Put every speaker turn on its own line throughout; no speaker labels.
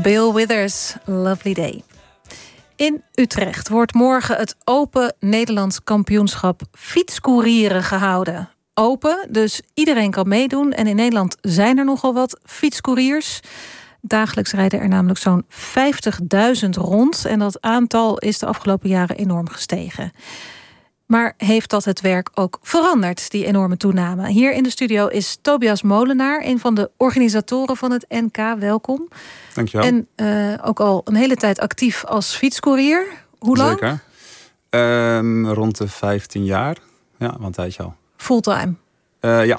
Bill Withers, Lovely Day. In Utrecht wordt morgen het Open Nederlands Kampioenschap Fietscourieren gehouden. Open, dus iedereen kan meedoen. En in Nederland zijn er nogal wat fietscouriers. Dagelijks rijden er namelijk zo'n 50.000 rond. En dat aantal is de afgelopen jaren enorm gestegen. Maar heeft dat het werk ook veranderd, die enorme toename? Hier in de studio is Tobias Molenaar, een van de organisatoren van het NK. Welkom.
Dankjewel.
En ook al een hele tijd actief als fietscourier. Hoe lang?
Zeker. Rond de 15 jaar. Ja, wel een tijdje al.
Fulltime?
Ja.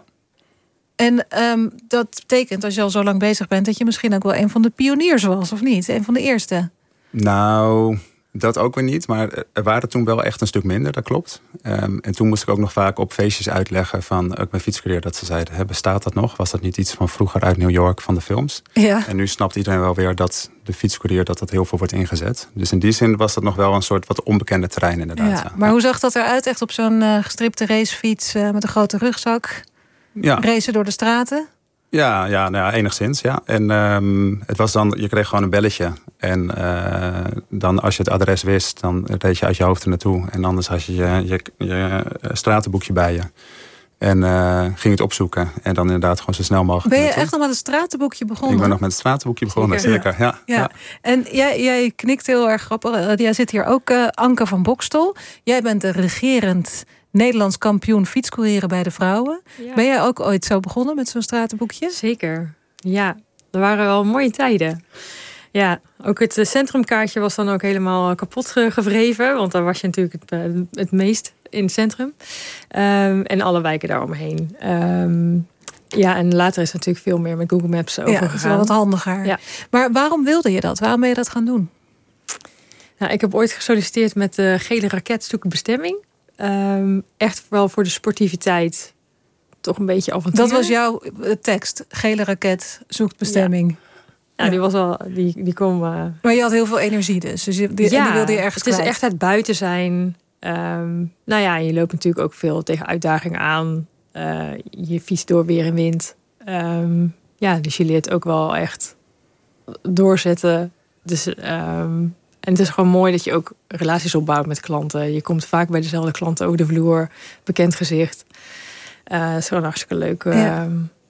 En dat betekent, als je al zo lang bezig bent, dat je misschien ook wel een van de pioniers was, of niet? Een van de eerste?
Nou, dat ook weer niet. Maar er waren toen wel echt een stuk minder, dat klopt. En toen moest ik ook nog vaak op feestjes uitleggen van ook mijn fietscourier, dat ze zeiden, bestaat dat nog? Was dat niet iets van vroeger uit New York van de films?
Ja.
En nu snapt iedereen wel weer dat de fietscourier dat heel veel wordt ingezet. Dus in die zin was dat nog wel een soort wat onbekende terrein inderdaad.
Ja, maar hoe zag dat eruit? Echt op zo'n gestripte racefiets met een grote rugzak?
Ja.
Racen door de straten?
Ja, enigszins, ja. En het was dan, je kreeg gewoon een belletje. En dan als je het adres wist, dan reed je uit je hoofd er naartoe. En anders had je je stratenboekje bij je. En ging het opzoeken. En dan inderdaad gewoon zo snel mogelijk
Ben je
naartoe.
echt nog met een stratenboekje begonnen?
Ik ben nog met het stratenboekje begonnen, zeker. Ja.
En jij knikt heel erg grappig. Jij zit hier ook, Anke van Bokstel. Jij bent de regerend Nederlands kampioen fietscourieren bij de vrouwen. Ja. Ben jij ook ooit zo begonnen met zo'n stratenboekje?
Zeker, ja. Er waren wel mooie tijden. Ja, ook het centrumkaartje was dan ook helemaal kapot gevreven. Want daar was je natuurlijk het meest in het centrum. En alle wijken daaromheen. Ja, en later is het natuurlijk veel meer met Google Maps overgegaan.
Ja, dat is wel wat handiger. Ja. Maar waarom wilde je dat? Waarom ben je dat gaan doen?
Nou, ik heb ooit gesolliciteerd met de gele raket zoek bestemming. Echt wel voor de sportiviteit. Toch een beetje avontuur.
Dat was jouw tekst. Gele raket zoekt bestemming.
Ja, die was wel. Die kon.
Maar je had heel veel energie dus. Die wilde je ergens kwijt.
Het is echt het buiten zijn. Nou ja, je loopt natuurlijk ook veel tegen uitdagingen aan. Je fietst door weer en wind. Ja, dus je leert ook wel echt doorzetten. Dus en het is gewoon mooi dat je ook relaties opbouwt met klanten. Je komt vaak bij dezelfde klanten over de vloer. Bekend gezicht. Het is gewoon hartstikke leuk. Ja,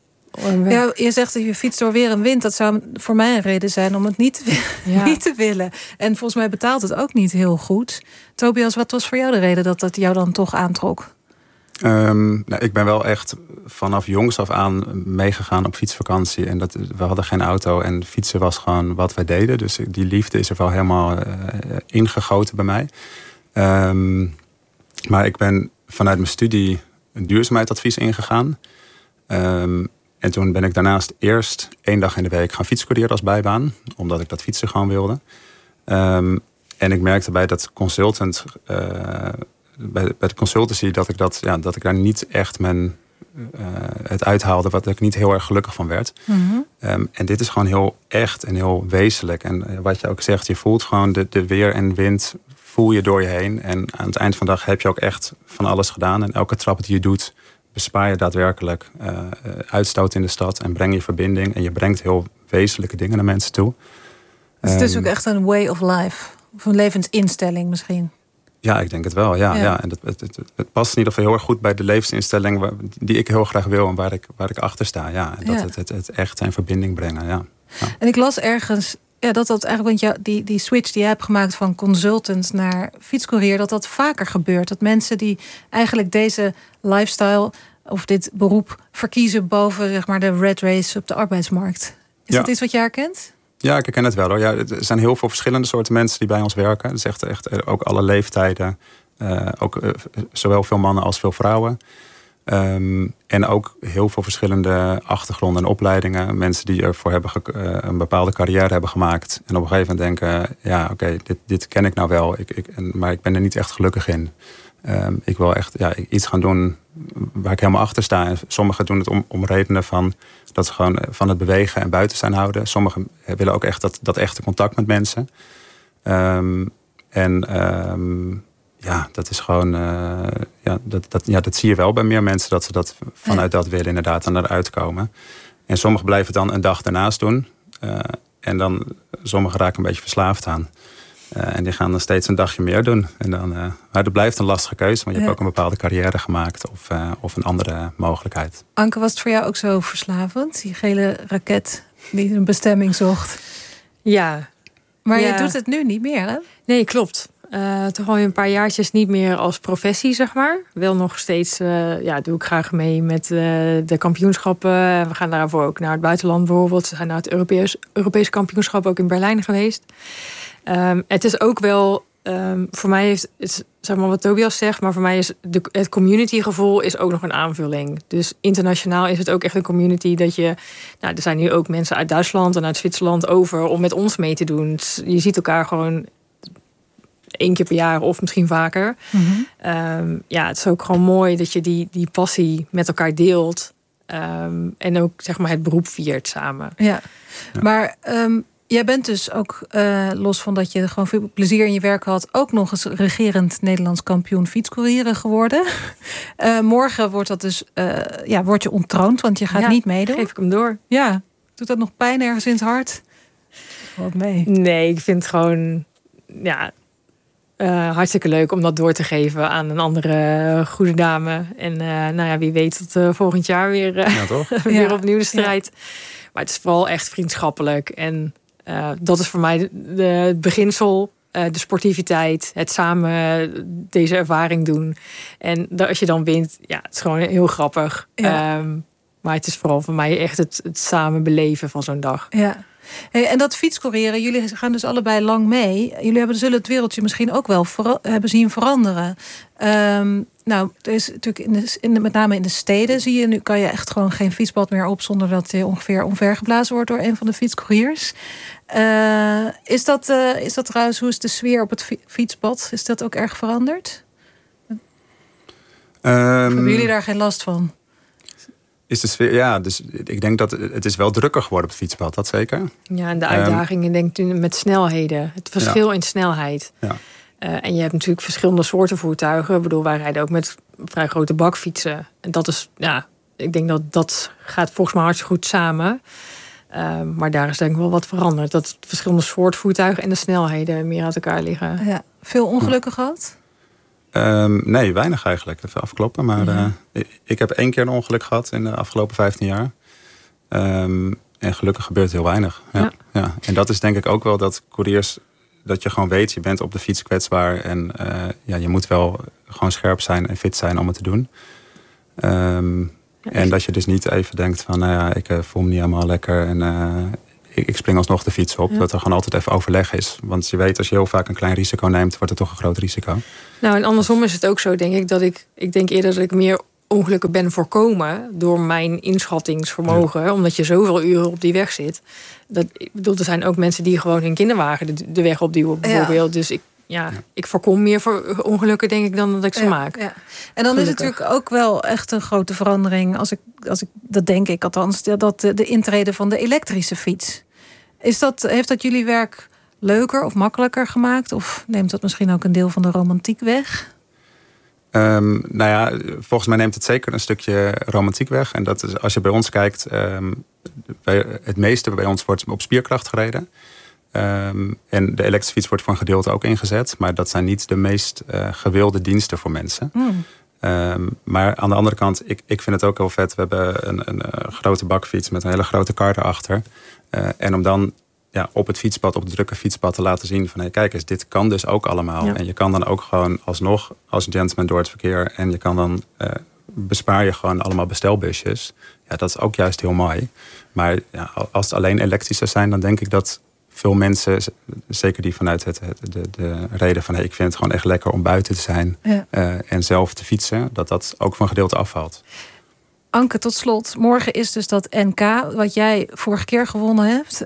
je zegt dat je fietst door weer en wind. Dat zou voor mij een reden zijn om het niet te willen. En volgens mij betaalt het ook niet heel goed. Tobias, wat was voor jou de reden dat jou dan toch aantrok?
Nou, ik ben wel echt vanaf jongs af aan meegegaan op fietsvakantie. En we hadden geen auto en fietsen was gewoon wat wij deden. Dus die liefde is er wel helemaal ingegoten bij mij. Maar ik ben vanuit mijn studie een duurzaamheidsadvies ingegaan. En toen ben ik daarnaast eerst 1 dag in de week gaan fietscourieren als bijbaan. Omdat ik dat fietsen gewoon wilde. En ik merkte bij dat consultant... bij de consultancy dat ik daar niet echt het uithaalde, wat ik niet heel erg gelukkig van werd. Mm-hmm. En dit is gewoon heel echt en heel wezenlijk. En wat je ook zegt, je voelt gewoon de weer en wind voel je door je heen. En aan het eind van de dag heb je ook echt van alles gedaan. En elke trap die je doet, bespaar je daadwerkelijk uitstoot in de stad en breng je verbinding. En je brengt heel wezenlijke dingen naar mensen toe.
Dus het is ook echt een way of life. Of een levensinstelling misschien.
Ja, ik denk het wel. Ja. En het past in ieder geval heel erg goed bij de levensinstelling die ik heel graag wil en waar ik achter sta. Ja. En dat het echt in verbinding brengen. Ja.
En ik las ergens dat eigenlijk, want die switch die jij hebt gemaakt van consultant naar fietscourier, dat vaker gebeurt. Dat mensen die eigenlijk deze lifestyle of dit beroep verkiezen boven zeg maar de red race op de arbeidsmarkt. Is dat iets wat je herkent?
Ja, ik herken het wel hoor. Ja, er zijn heel veel verschillende soorten mensen die bij ons werken. Het is echt ook alle leeftijden. Zowel veel mannen als veel vrouwen. En ook heel veel verschillende achtergronden en opleidingen. Mensen die ervoor hebben een bepaalde carrière hebben gemaakt. En op een gegeven moment denken, oké, dit ken ik nou wel. Maar ik ben er niet echt gelukkig in. Ik wil echt iets gaan doen waar ik helemaal achter sta. En sommigen doen het om redenen van dat ze gewoon van het bewegen en buiten zijn houden. Sommigen willen ook echt dat echte contact met mensen. Dat is gewoon... dat zie je wel bij meer mensen, dat ze dat vanuit dat willen inderdaad en eruit komen. En sommigen blijven het dan een dag daarnaast doen. En dan sommigen raken een beetje verslaafd aan. En die gaan dan steeds een dagje meer doen. En dan, maar dat blijft een lastige keuze. Want je hebt ook een bepaalde carrière gemaakt. Of een andere mogelijkheid.
Anke, was het voor jou ook zo verslavend? Die gele raket die een bestemming zocht.
Ja.
Maar je doet het nu niet meer, hè?
Nee, klopt. Toch al een paar jaartjes niet meer als professie, zeg maar. Wel nog steeds, doe ik graag mee met de kampioenschappen. We gaan daarvoor ook naar het buitenland bijvoorbeeld. We zijn naar het Europees kampioenschap ook in Berlijn geweest. Het is ook wel, voor mij heeft, zeg maar wat Tobias zegt, maar voor mij is het communitygevoel is ook nog een aanvulling. Dus internationaal is het ook echt een community dat je, er zijn nu ook mensen uit Duitsland en uit Zwitserland over om met ons mee te doen. Dus je ziet elkaar gewoon 1 keer per jaar of misschien vaker. Mm-hmm. Het is ook gewoon mooi dat je die passie met elkaar deelt. En ook zeg maar het beroep viert samen.
Ja. Maar jij bent dus ook, los van dat je gewoon veel plezier in je werk had, ook nog eens regerend Nederlands kampioen fietscourieren geworden. Morgen wordt dat dus, word je ontroond, want je gaat niet meedoen.
Geef ik hem door.
Ja. Doet dat nog pijn ergens in het hart? Wat mee?
Nee, ik vind het gewoon, hartstikke leuk om dat door te geven aan een andere goede dame. En wie weet tot volgend jaar weer, weer opnieuw de strijd. Ja. Maar het is vooral echt vriendschappelijk. En dat is voor mij het beginsel. De sportiviteit. Het samen deze ervaring doen. En als je dan wint, het is gewoon heel grappig. Ja. Maar het is vooral voor mij echt het samen beleven van zo'n dag. Ja.
Hey, en dat fietscourieren, jullie gaan dus allebei lang mee. Jullie zullen het wereldje misschien ook wel hebben zien veranderen. Er is natuurlijk met name in de steden zie je, nu kan je echt gewoon geen fietspad meer op zonder dat je ongeveer omvergeblazen wordt door een van de fietscouriers. Is dat trouwens, hoe is de sfeer op het fietspad? Is dat ook erg veranderd? Hebben jullie daar geen last van?
Is de sfeer, dus ik denk dat het is wel drukker geworden op het fietspad, dat zeker.
Ja, en de uitdagingen denk ik met snelheden. Het verschil in snelheid. Ja. En je hebt natuurlijk verschillende soorten voertuigen. Ik bedoel, wij rijden ook met vrij grote bakfietsen. En dat is, ik denk dat gaat volgens mij hartstikke goed samen. Maar daar is denk ik wel wat veranderd. Dat verschillende soorten voertuigen en de snelheden meer uit elkaar liggen. Ja.
Veel ongelukken gehad?
Nee, weinig eigenlijk. Even afkloppen. Maar ik heb 1 keer een ongeluk gehad in de afgelopen 15 jaar. En gelukkig gebeurt heel weinig. Ja. En dat is denk ik ook wel dat couriers, dat je gewoon weet, je bent op de fiets kwetsbaar. En je moet wel gewoon scherp zijn en fit zijn om het te doen. En dat je dus niet even denkt van, ik voel me niet helemaal lekker. En ik spring alsnog de fiets op. Ja. Dat er gewoon altijd even overleg is. Want je weet, als je heel vaak een klein risico neemt, wordt het toch een groot risico.
Nou, en andersom is het ook zo, denk ik, dat ik denk eerder dat ik meer ongelukken ben voorkomen door mijn inschattingsvermogen. Ja. Omdat je zoveel uren op die weg zit. Ik bedoel, er zijn ook mensen die gewoon hun kinderwagen de weg opduwen, bijvoorbeeld. Ja. Dus ik voorkom meer voor ongelukken, denk ik, dan dat ik ze maak. Ja.
En dan is het natuurlijk ook wel echt een grote verandering, als ik dat denk ik althans, dat de intrede van de elektrische fiets. Heeft dat jullie werk leuker of makkelijker gemaakt? Of neemt dat misschien ook een deel van de romantiek weg?
Volgens mij neemt het zeker een stukje romantiek weg. En dat is, als je bij ons kijkt, het meeste bij ons wordt op spierkracht gereden. En de elektrische fiets wordt voor een gedeelte ook ingezet. Maar dat zijn niet de meest gewilde diensten voor mensen. Maar aan de andere kant, ik vind het ook heel vet. We hebben een grote bakfiets met een hele grote kar erachter. En om dan op het fietspad, op het drukke fietspad te laten zien van, kijk eens, dit kan dus ook allemaal. Ja. En je kan dan ook gewoon alsnog als gentleman door het verkeer. En je kan dan bespaar je gewoon allemaal bestelbusjes. Ja, dat is ook juist heel mooi. Maar als het alleen elektrische zijn, dan denk ik dat veel mensen, zeker die vanuit de reden van, ik vind het gewoon echt lekker om buiten te zijn en zelf te fietsen, dat ook van gedeelte afvalt.
Anke, tot slot, morgen is dus dat NK wat jij vorige keer gewonnen hebt.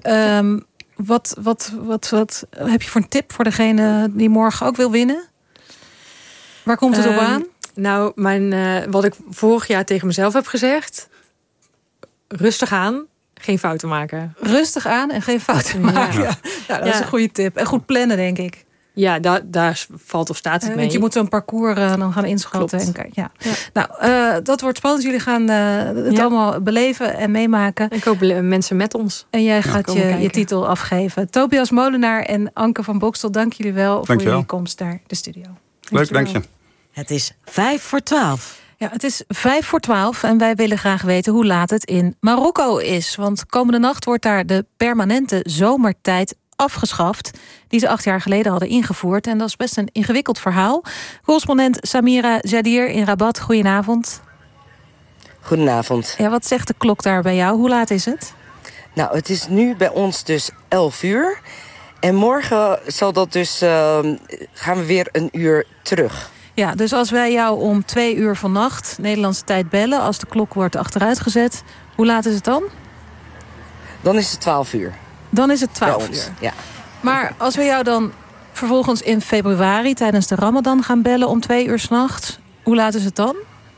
Wat heb je voor een tip voor degene die morgen ook wil winnen? Waar komt het op aan?
Nou, wat ik vorig jaar tegen mezelf heb gezegd, rustig aan. Geen fouten maken.
Rustig aan en geen fouten maken. Ja. Dat is een goede tip. En goed plannen, denk ik.
Ja, daar valt of staat het mee.
Want je moet zo'n parcours dan gaan inschatten. En kijken. Ja. Nou, dat wordt spannend. Jullie gaan het allemaal beleven en meemaken.
Ik hoop mensen met ons.
En jij gaat je titel afgeven. Tobias Molenaar en Anke van Bokstel, dank jullie wel voor jullie komst naar de studio.
Leuk, dank je.
Het is 11:55.
Ja, het is 11:55 en wij willen graag weten hoe laat het in Marokko is. Want komende nacht wordt daar de permanente zomertijd afgeschaft, die ze 8 jaar geleden hadden ingevoerd. En dat is best een ingewikkeld verhaal. Correspondent Samira Jadir in Rabat, goedenavond.
Goedenavond.
Ja, wat zegt de klok daar bij jou? Hoe laat is het?
Nou, het is nu bij ons dus 11 uur. En morgen zal dat dus, gaan we weer een uur terug.
Ja, dus als wij jou om 2 uur vannacht Nederlandse tijd bellen, als de klok wordt achteruit gezet, hoe laat is het dan?
Dan is het 12 uur.
Dan is het 12 uur.
Ja.
Maar als we jou dan vervolgens in februari tijdens de Ramadan gaan bellen om 2 uur 's nachts, hoe laat is het dan?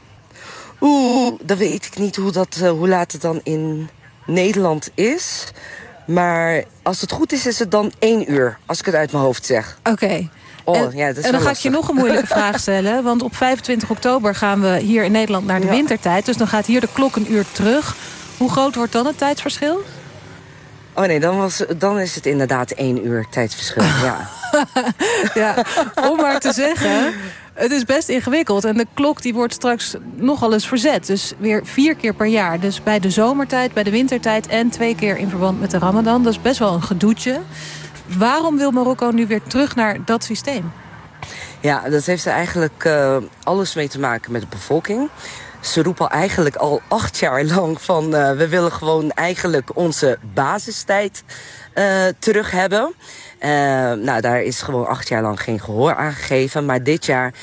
Dan weet ik niet hoe laat het dan in Nederland is. Maar als het goed is, is het dan 1 uur, als ik het uit mijn hoofd zeg.
Oké.
En
dan ga ik je nog een moeilijke vraag stellen. Want op 25 oktober gaan we hier in Nederland naar de wintertijd. Dus dan gaat hier de klok een uur terug. Hoe groot wordt dan het tijdsverschil?
Oh nee, dan is het inderdaad 1 uur tijdsverschil, ja.
Ja, om maar te zeggen, het is best ingewikkeld. En de klok die wordt straks nogal eens verzet. Dus weer 4 keer per jaar. Dus bij de zomertijd, bij de wintertijd en 2 keer in verband met de Ramadan. Dat is best wel een gedoetje. Waarom wil Marokko nu weer terug naar dat systeem?
Ja, dat heeft er eigenlijk alles mee te maken met de bevolking. Ze roepen eigenlijk al 8 jaar lang van we willen gewoon eigenlijk onze basistijd terug hebben. Nou, daar is gewoon 8 jaar lang geen gehoor aan gegeven. Maar dit jaar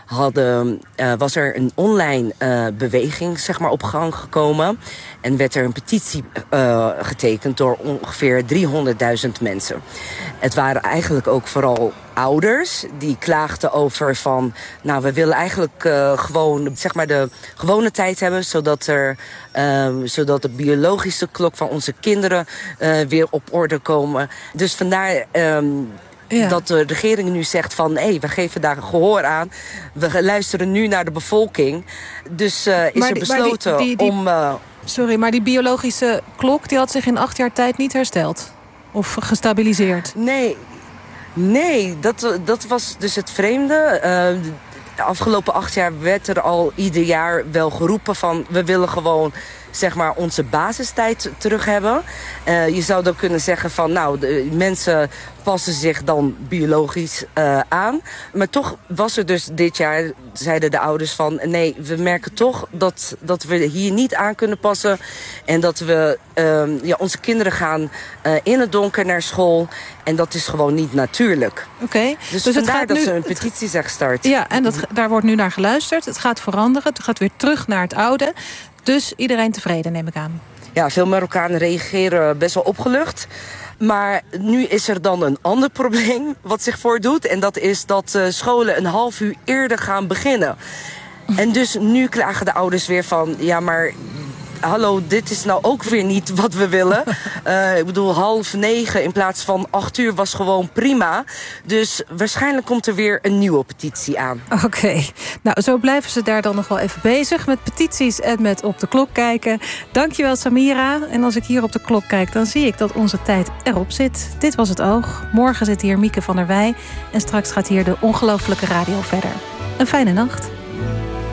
was er een online beweging zeg maar, op gang gekomen. En werd er een petitie getekend door ongeveer 300.000 mensen. Het waren eigenlijk ook vooral ouders die klaagden over van, nou, we willen eigenlijk gewoon zeg maar de gewone tijd hebben, zodat de biologische klok van onze kinderen weer op orde komen. Dus vandaar dat de regering nu zegt van, we geven daar gehoor aan. We luisteren nu naar de bevolking. Dus is er besloten om...
Sorry, maar die biologische klok die had zich in 8 jaar tijd niet hersteld? Of gestabiliseerd?
Nee, dat was dus het vreemde. De afgelopen 8 jaar werd er al ieder jaar wel geroepen van, we willen gewoon zeg maar onze basistijd terug hebben. Je zou dan kunnen zeggen van, nou, de mensen passen zich dan biologisch aan. Maar toch was er dus dit jaar, zeiden de ouders van, nee, we merken toch dat we hier niet aan kunnen passen. En dat we onze kinderen gaan in het donker naar school. En dat is gewoon niet natuurlijk.
Oké.
Dus vandaar dat ze een petitie zijn gestart.
Ja, en daar wordt nu naar geluisterd. Het gaat veranderen. Het gaat weer terug naar het oude. Dus iedereen tevreden, neem ik aan.
Ja, veel Marokkanen reageren best wel opgelucht. Maar nu is er dan een ander probleem wat zich voordoet. En dat is dat scholen een half uur eerder gaan beginnen. En dus nu klagen de ouders weer van, ja, maar hallo, dit is nou ook weer niet wat we willen. Ik bedoel, 8:30 in plaats van 8 uur was gewoon prima. Dus waarschijnlijk komt er weer een nieuwe petitie aan.
Oké. Nou, zo blijven ze daar dan nog wel even bezig met petities en met op de klok kijken. Dankjewel, Samira. En als ik hier op de klok kijk, dan zie ik dat onze tijd erop zit. Dit was Het Oog. Morgen zit hier Mieke van der Wij. En straks gaat hier de ongelofelijke radio verder. Een fijne nacht.